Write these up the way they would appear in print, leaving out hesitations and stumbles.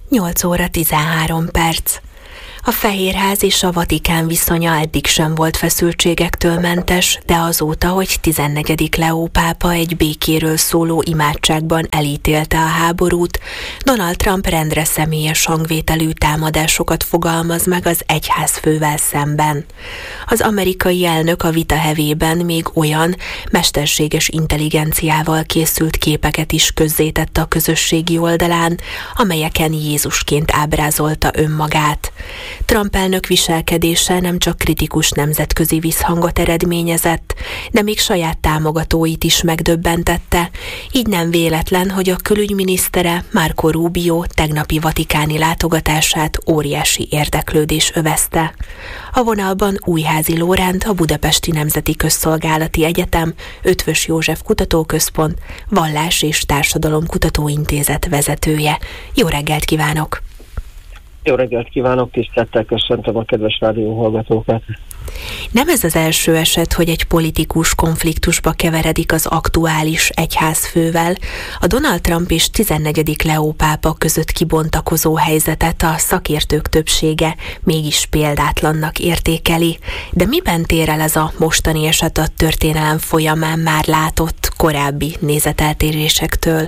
8 óra 13 perc. A Fehérház és a Vatikán viszonya eddig sem volt feszültségektől mentes, de azóta, hogy 14. Leó pápa egy békéről szóló imádságban elítélte a háborút, Donald Trump rendre személyes hangvételű támadásokat fogalmaz meg az egyházfővel szemben. Az amerikai elnök a vita hevében még olyan mesterséges intelligenciával készült képeket is közzétett a közösségi oldalán, amelyeken Jézusként ábrázolta önmagát. Trump elnök viselkedése nem csak kritikus nemzetközi visszhangot eredményezett, de még saját támogatóit is megdöbbentette. Így nem véletlen, hogy a külügyminisztere Marco Rubio tegnapi vatikáni látogatását óriási érdeklődés övezte. A vonalban Újházi Lóránt, a Budapesti Nemzeti Közszolgálati Egyetem Eötvös József Kutatóközpont Vallás- és Társadalomkutatóintézet vezetője. Jó reggelt kívánok! Jó reggelt kívánok, tisztelettel köszöntöm a kedves rádióhallgatókat. Nem ez az első eset, hogy egy politikus konfliktusba keveredik az aktuális egyházfővel. A Donald Trump és 14. Leó pápa között kibontakozó helyzetet a szakértők többsége mégis példátlannak értékeli. De miben tér el ez a mostani eset a történelem folyamán már látott korábbi nézeteltérésektől?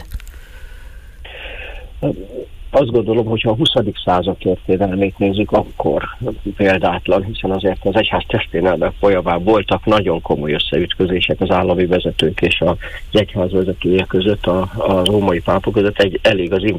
Azt gondolom, hogyha a 20. század történelmét nézzük, akkor példátlan, hiszen azért az egyház történelme folyamán voltak nagyon komoly összeütközések az állami vezetők és az egyház vezetője között, a római pápa között. Elég az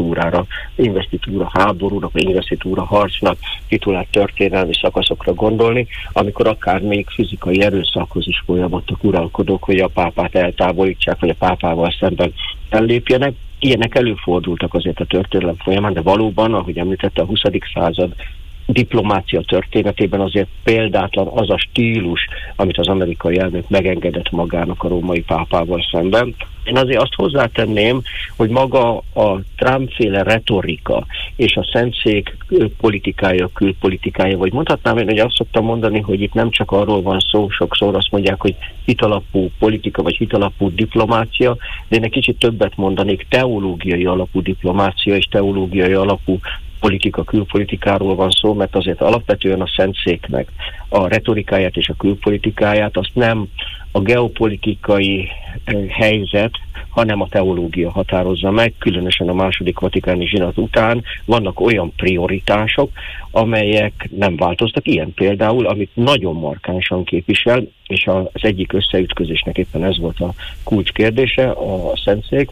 investitúra háborúnak, vagy investitúra harcnak titulált történelmi szakaszokra gondolni, amikor akár még fizikai erőszakhoz is folyamodtak uralkodók, hogy a pápát eltávolítsák, vagy a pápával szemben ellépjenek. Ilyenek előfordultak azért a történelem folyamán, de valóban, ahogy említette, a 20. század diplomácia történetében azért példátlan az a stílus, amit az amerikai elnök megengedett magának a római pápával szemben. Én azért azt hozzátenném, hogy maga a Trump-féle retorika és a szentszék politikája, külpolitikája, vagy mondhatnám én, hogy azt szoktam mondani, hogy itt nem csak arról van szó, sokszor azt mondják, hogy hitalapú politika, vagy hitalapú diplomácia, de én egy kicsit többet mondanék, teológiai alapú diplomácia és teológiai alapú politika, külpolitikáról van szó, mert azért alapvetően a szentszéknek a retorikáját és a külpolitikáját azt nem a geopolitikai helyzet, hanem a teológia határozza meg, különösen a második vatikáni zsinat után vannak olyan prioritások, amelyek nem változtak, ilyen például, amit nagyon markánsan képvisel, és az egyik összeütközésnek éppen ez volt a kulcskérdése, a szentszék,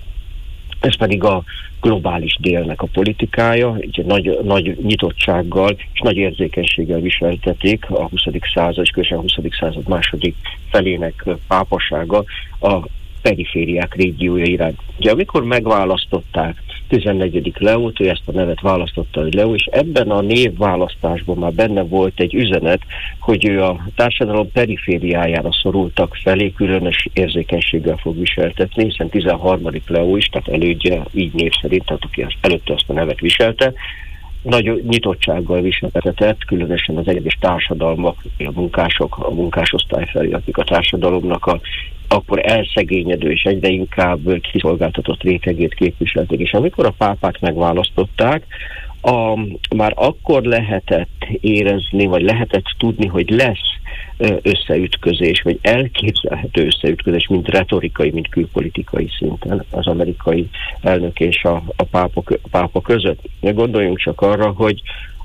ez pedig a globális délnek a politikája, így nagy nyitottsággal és nagy érzékenységgel viseltetik a 20. század és különösen a 20. század második felének pápasága a perifériák régiója iránt. Ugye amikor megválasztották 14. Leót, ő ezt a nevet választotta, hogy Leó, és ebben a névválasztásban már benne volt egy üzenet, hogy ő a társadalom perifériájára szorultak felé különös érzékenységgel fog viseltetni, hiszen 13. Leó is, tehát elődje így név szerint, tehát aki előtte azt a nevet viselte, nagy nyitottsággal viseltetett, különösen az egyes társadalmak, a munkások, a munkásosztály felé, akik a társadalomnak akkor elszegényedő és egyre inkább kiszolgáltatott rétegét képviselték. És amikor a pápát megválasztották, már akkor lehetett érezni, vagy lehetett tudni, hogy lesz összeütközés, vagy elképzelhető összeütközés, mint retorikai, mint külpolitikai szinten az amerikai elnök és a pápa között. Gondoljunk csak arra, hogy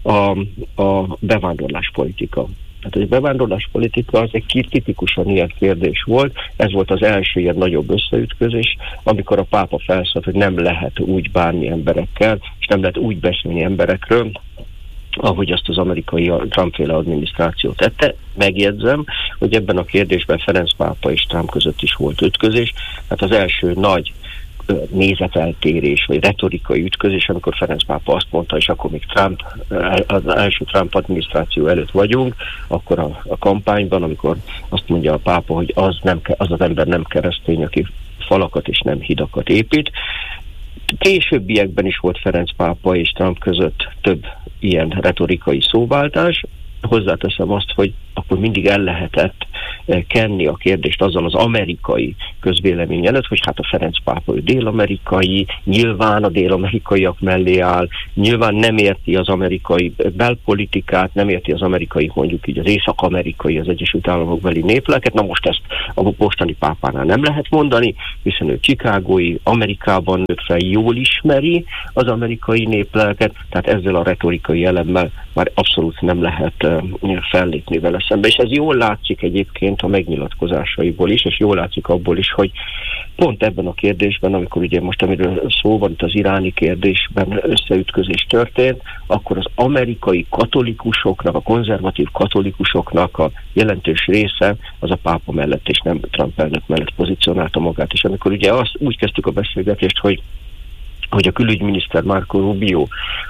a bevándorláspolitika. Hát a bevándorláspolitika az egy tipikusan ilyen kérdés volt. Ez volt az első ilyen nagyobb összeütközés, amikor a pápa felszólt, hogy nem lehet úgy bánni emberekkel, és nem lehet úgy beszélni emberekről, ahogy azt az amerikai Trump-féle adminisztráció tette. Megjegyzem, hogy ebben a kérdésben Ferenc pápa és Trump között is volt ütközés. Hát az első nagy nézeteltérés, vagy retorikai ütközés, amikor Ferenc pápa azt mondta, és akkor még az első Trump adminisztráció előtt vagyunk, akkor a kampányban, amikor azt mondja a pápa, hogy az az ember nem keresztény, aki falakat és nem hidakat épít. Későbbiekben is volt Ferenc pápa és Trump között több ilyen retorikai szóváltás. Hozzáteszem azt, hogy akkor mindig el lehetett kenni a kérdést azzal az amerikai közvélemény előtt, hogy hát a Ferenc pápa ő dél-amerikai, nyilván a dél-amerikaiak mellé áll, nyilván nem érti az amerikai belpolitikát, nem érti az amerikai, mondjuk így az észak-amerikai, az Egyesült Államok beli néplelket. Na most ezt a mostani pápánál nem lehet mondani, hiszen ő chicagói, Amerikában nőtt fel, jól ismeri az amerikai néplelket, tehát ezzel a retorikai elemmel már abszolút nem lehet fellépni vele szembe. És ez jól látszik egyébként a megnyilatkozásaiból is, és jól látszik abból is, hogy pont ebben a kérdésben, amikor ugye most amiről szó van, itt az iráni kérdésben összeütközés történt, akkor az amerikai katolikusoknak, a konzervatív katolikusoknak a jelentős része az a pápa mellett és nem Trump elnök mellett pozícionálta magát. És amikor ugye úgy kezdtük a beszélgetést, hogy a külügyminiszter Marco Rubio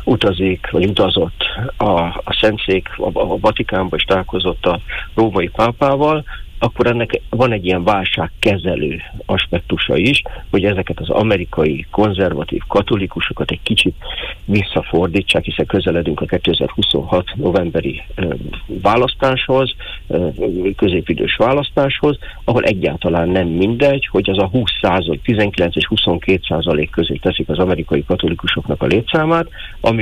utazott a Szentszék, a Vatikánba és találkozott a római pápával, akkor ennek van egy ilyen válságkezelő aspektusa is, hogy ezeket az amerikai konzervatív katolikusokat egy kicsit visszafordítsák, hiszen közeledünk a 2026 novemberi választáshoz, középidős választáshoz, ahol egyáltalán nem mindegy, hogy az a 20%, 19 és 22% közé teszik az amerikai katolikusoknak a létszámát,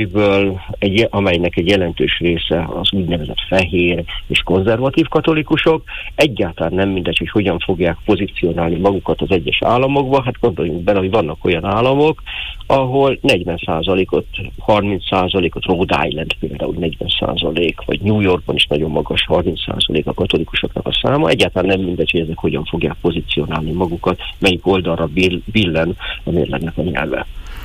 amelynek egy jelentős része az úgynevezett fehér és konzervatív katolikusok. Egyáltalán nem mindegy, hogy hogyan fogják pozícionálni magukat az egyes államokba. Hát gondoljunk bele, hogy vannak olyan államok, ahol 40%-ot, 30%-ot, Rhode Island például 40%, vagy New Yorkban is nagyon magas 30% a katolikusoknak a száma. Egyáltalán nem mindegy, hogy ezek hogyan fogják pozícionálni magukat, melyik oldalra billen a mérlegnek a nyelve.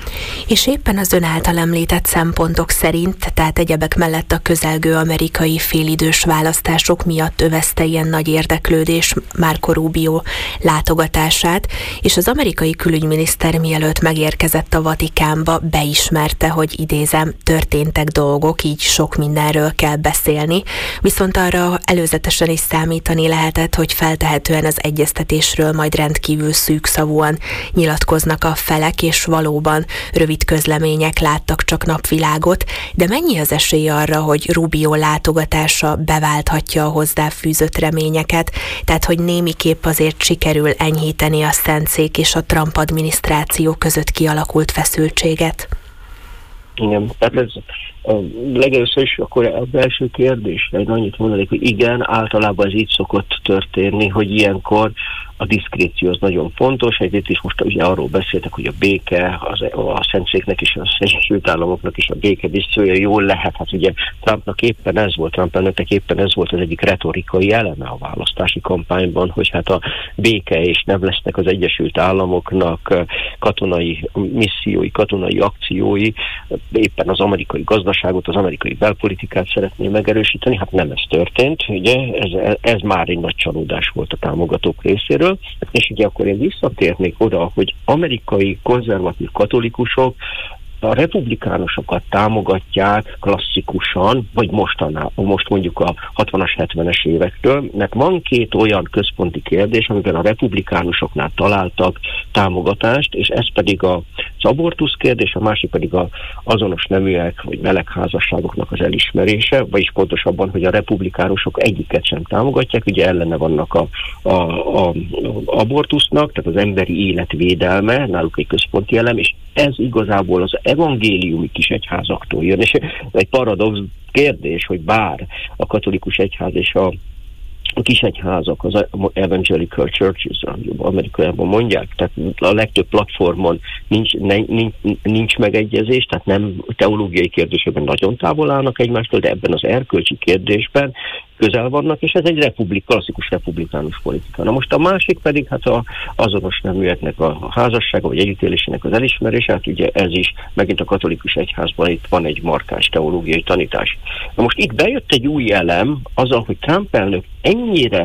És éppen az ön által említett szempontok szerint, tehát egyebek mellett a közelgő amerikai félidős választások miatt övezte ilyen nagy érdeklődés Marco Rubio látogatását, és az amerikai külügyminiszter mielőtt megérkezett a Vatikánba, beismerte, hogy idézem, történtek dolgok, így sok mindenről kell beszélni, viszont arra előzetesen is számítani lehetett, hogy feltehetően az egyeztetésről majd rendkívül szűkszavúan nyilatkoznak a felek, és valóban rövid közlemények láttak csak napvilágot, de mennyi az esély arra, hogy Rubio látogatása beválthatja a hozzáfűzött reményeket, tehát hogy némiképp azért sikerül enyhíteni a Szentszék és a Trump adminisztráció között kialakult feszültséget? Igen, tehát ez legelőször is akkor a belső kérdésre én annyit mondanék, hogy igen, általában ez így szokott történni, hogy ilyenkor a diszkréció az nagyon fontos. Egyrészt is most ugye arról beszéltek, hogy a béke, a Szentszéknek és az Egyesült Államoknak is a béke diszkréciója jól lehet. Hát ugye Trump elnöknek éppen ez volt az egyik retorikai eleme a választási kampányban, hogy hát a béke és nem lesznek az Egyesült Államoknak katonai missziói, katonai akciói, éppen az amerikai gazdaságot, az amerikai belpolitikát szeretné megerősíteni. Hát nem ez történt, ugye ez már egy nagy csalódás volt a támogatók részéről. És ugye akkor én visszatérnék oda, hogy amerikai konzervatív katolikusok a republikánusokat támogatják klasszikusan, vagy most mondjuk a 60-as, 70-es évektől, mert van két olyan központi kérdés, amiben a republikánusoknál találtak támogatást, és ez pedig az abortusz kérdés, a másik pedig az azonos neműek vagy melegházasságoknak az elismerése, vagyis pontosabban, hogy a republikánusok egyiket sem támogatják, ugye ellene vannak a abortusznak, tehát az emberi élet védelme, náluk egy központi elem, és ez igazából az evangéliumi kis egyházaktól jön, és egy paradox kérdés, hogy bár a katolikus egyház és a kis egyházak, az evangelical churches, Amerikában mondják, tehát a legtöbb platformon nincs megegyezés, tehát nem teológiai kérdésekben nagyon távol állnak egymástól, de ebben az erkölcsi kérdésben közel vannak, és ez egy klasszikus republikánus politika. Na most a másik pedig hát az azonos neműeknek a házassága, vagy együttélésének az elismerése, hát ugye ez is megint a katolikus egyházban itt van egy markáns teológiai tanítás. Na most itt bejött egy új elem, azzal, hogy Trump elnök ennyire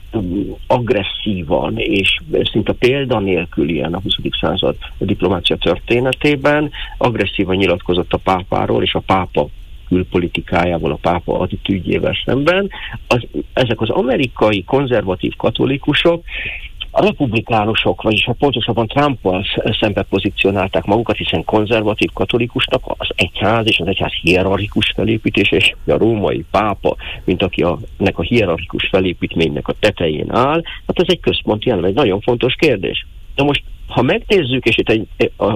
agresszívan és szinte példanélkülien a 20. század diplomácia történetében agresszívan nyilatkozott a pápáról és a pápa külpolitikájával, a pápa attitűdjével szemben. Ezek az amerikai konzervatív katolikusok A republikánusok, vagyis pontosabban Trumppal szembe pozícionálták magukat, hiszen konzervatív katolikusnak az egyház és az egyház hierarchikus felépítése, és a római pápa, mint akinek a hierarchikus felépítménynek a tetején áll, hát ez egy központi elem, egy nagyon fontos kérdés. Na most, ha megnézzük, és itt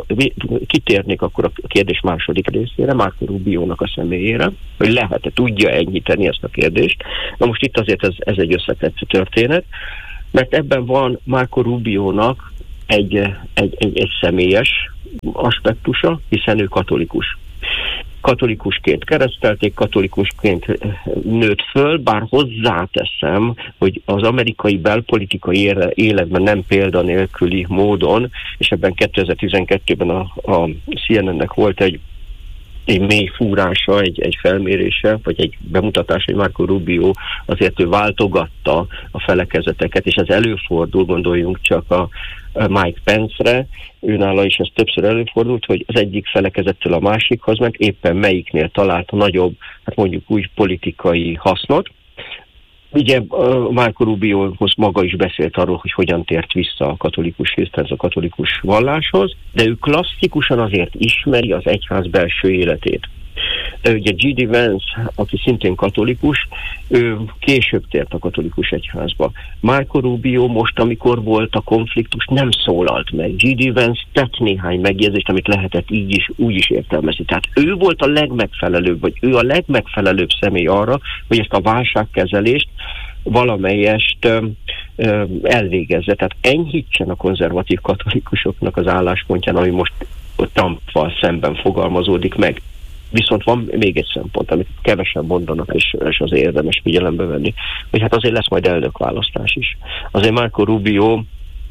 kitérnék akkor a kérdés második részére, Marco Rubiónak a személyére, hogy lehet-e, tudja enyhíteni ezt a kérdést. Na most itt azért ez egy összetett történet, mert ebben van Marco Rubiónak egy személyes aspektusa, hiszen ő katolikus. Katolikusként keresztelték, katolikusként nőtt föl, bár hozzáteszem, hogy az amerikai belpolitikai életben nem példanélküli módon, és ebben 2012-ben a CNN-nek volt egy mély fúrása, egy felmérése, vagy egy bemutatása, hogy Marco Rubio azért ő váltogatta a felekezeteket, és ez előfordul, gondoljunk csak a Mike Pence-re, őnála is ez többször előfordult, hogy az egyik felekezettől a másikhoz ment, éppen melyiknél talált nagyobb, hát mondjuk úgy politikai hasznot. Ugye Marco Rubiohoz maga is beszélt arról, hogy hogyan tért vissza a katolikus hiszhez, a katolikus valláshoz, de ő klasszikusan azért ismeri az egyház belső életét. Ugye J.D. Vance, aki szintén katolikus, ő később tért a katolikus egyházba. Marco Rubio most, amikor volt a konfliktus, nem szólalt meg. J.D. Vance tett néhány megjegyzést, amit lehetett így is, úgy is értelmezni. Tehát ő volt a legmegfelelőbb, vagy ő a legmegfelelőbb személy arra, hogy ezt a válságkezelést valamelyest elvégezze. Tehát enyhítsen a konzervatív katolikusoknak az álláspontján, ami most Trumppal szemben fogalmazódik meg. Viszont van még egy szempont, amit kevesen mondanak, és az érdemes figyelembe venni, hogy hát azért lesz majd elnökválasztás is. Azért Marco Rubio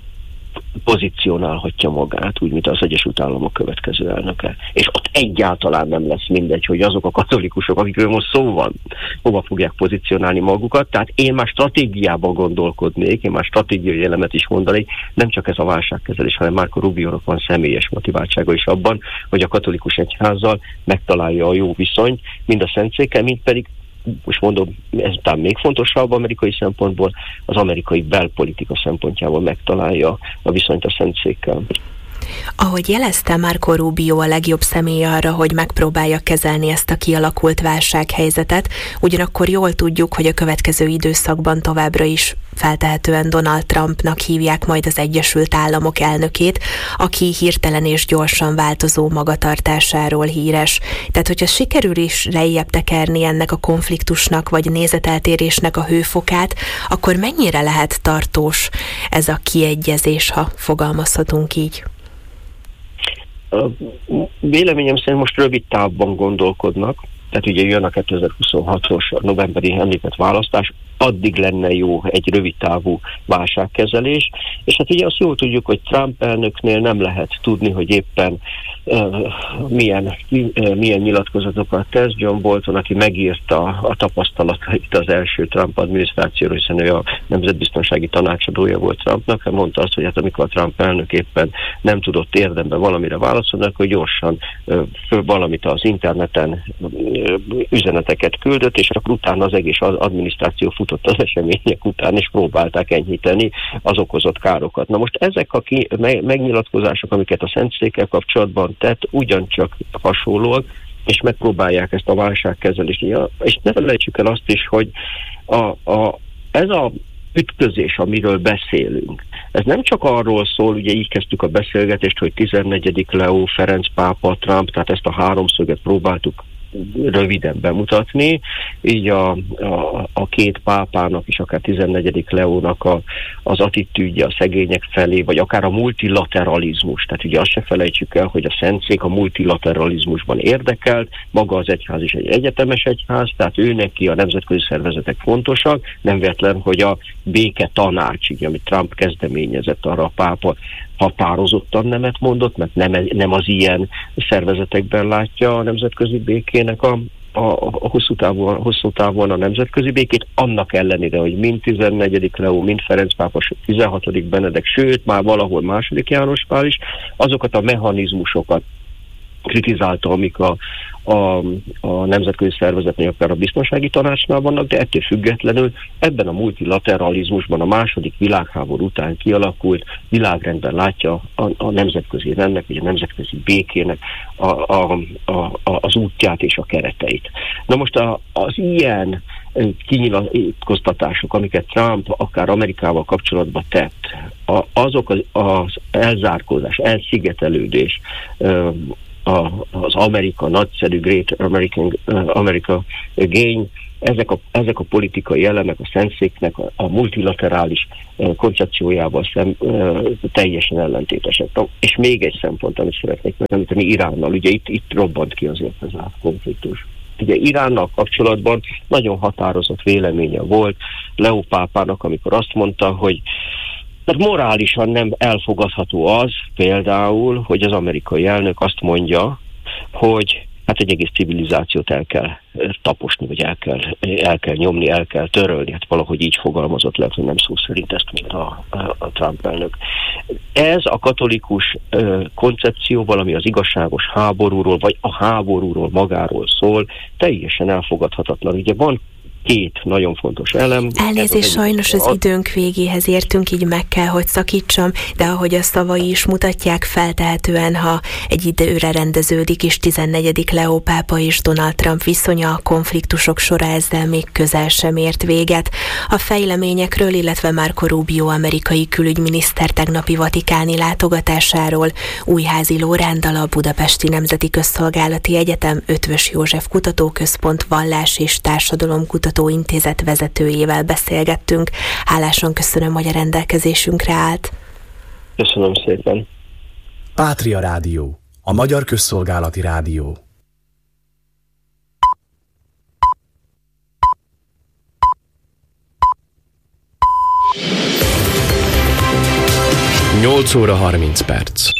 pozícionálhatja magát, úgy, mint az Egyesült Államok következő elnöke. És ott egyáltalán nem lesz mindegy, hogy azok a katolikusok, akikről most szó van, hova fogják pozícionálni magukat. Tehát én már stratégiában gondolkodnék, én már stratégiai elemet is mondanék, nem csak ez a válságkezelés, hanem Marco Rubionak van személyes motiváltsága is abban, hogy a katolikus egyházzal megtalálja a jó viszonyt, mind a Szentszékkel, mind pedig, most mondom, ezután még fontosabb amerikai szempontból, az amerikai belpolitika szempontjából megtalálja a viszonyt a Szentszékkel. Ahogy jelezte, Marco Rubio a legjobb személy arra, hogy megpróbálja kezelni ezt a kialakult válsághelyzetet, ugyanakkor jól tudjuk, hogy a következő időszakban továbbra is feltehetően Donald Trumpnak hívják majd az Egyesült Államok elnökét, aki hirtelen és gyorsan változó magatartásáról híres. Tehát, hogyha sikerül is lejjebb tekerni ennek a konfliktusnak vagy nézeteltérésnek a hőfokát, akkor mennyire lehet tartós ez a kiegyezés, ha fogalmazhatunk így? Véleményem szerint most rövid távban gondolkodnak, tehát ugye jön a 2026-os novemberi említett választás, addig lenne jó egy rövid távú válságkezelés, és hát ugye azt jól tudjuk, hogy Trump elnöknél nem lehet tudni, hogy éppen milyen nyilatkozatokat tesz. John Bolton, aki megírta a tapasztalatait az első Trump adminisztrációról, hiszen ő a nemzetbiztonsági tanácsadója volt Trumpnak, mondta azt, hogy hát amikor a Trump elnök éppen nem tudott érdemben valamire válaszolni, akkor gyorsan valamit az interneten üzeneteket küldött, és akkor utána az egész adminisztráció futott az események után, és próbálták enyhíteni az okozott károkat. Na most ezek a megnyilatkozások, amiket a Szentszékkel kapcsolatban tett, ugyancsak hasonlóak, és megpróbálják ezt a válságkezelést. És ne felejtsük el azt is, hogy ez a ütközés, amiről beszélünk, ez nem csak arról szól, ugye így kezdtük a beszélgetést, hogy 14. Leó, Ferenc pápa, Trump, tehát ezt a háromszöget próbáltuk röviden bemutatni, így a két pápának is, akár 14. Leónak az attitűdje a szegények felé, vagy akár a multilateralizmus. Tehát ugye azt se felejtsük el, hogy a Szentszék a multilateralizmusban érdekelt, maga az egyház is egy egyetemes egyház, tehát ő neki a nemzetközi szervezetek fontosak, nem véletlen, hogy a béke tanács, így, amit Trump kezdeményezett, arra a pápa határozottan nemet mondott, mert nem az ilyen szervezetekben látja a nemzetközi békének a hosszú távon a nemzetközi békét, annak ellenére, hogy mind 14. Leó, mind Ferenc pápa, 16. Benedek, sőt, már valahol második János Pál is, azokat a mechanizmusokat kritizálta, amik a nemzetközi szervezetnél, akár a biztonsági tanácsnál vannak, de ettől függetlenül ebben a multilateralizmusban a második világháború után kialakult világrendben látja a nemzetközi rendnek, vagy a nemzetközi békének az útját és a kereteit. Na most az ilyen kinyilatkoztatások, amiket Trump akár Amerikával kapcsolatban tett, azok az elzárkózás, elszigetelődés, az Amerika nagyszerű, Great America Gain, ezek a politikai elemek a szentszéknek a multilaterális koncepciójával teljesen ellentétesek. És még egy szempont, amit szeretnék megemlíteni, Iránnal. Ugye itt robbant ki azért ez a konfliktus. Ugye Iránnal kapcsolatban nagyon határozott véleménye volt Leó pápának, amikor azt mondta, hogy morálisan nem elfogadható az például, hogy az amerikai elnök azt mondja, hogy hát egy egész civilizációt el kell taposni, vagy el kell nyomni, el kell törölni. Hát valahogy így fogalmazott, lehet, hogy nem szó szerint ezt, mint a Trump elnök. Ez a katolikus koncepció, valami az igazságos háborúról, vagy a háborúról magáról szól, teljesen elfogadhatatlan. Ugye van két nagyon fontos elem. Elnézést, sajnos az időnk végéhez értünk, így meg kell, hogy szakítsam, de ahogy a szavai is mutatják, feltehetően, ha egy időre rendeződik is 14. Leó pápa és Donald Trump viszonya, a konfliktusok sora ezzel még közel sem ért véget. A fejleményekről, illetve Marco Rubio amerikai külügyminiszter tegnapi vatikáni látogatásáról Újházi Lórándal, a Budapesti Nemzeti Közszolgálati Egyetem Eötvös József Kutatóközpont Vallás és Társadalomkutató Intézet vezetőjével beszélgettünk. Hálásan köszönöm, hogy a rendelkezésünkre állt. Köszönöm szépen. Pátria Rádió, a magyar közszolgálati rádió. 8 óra 30 perc.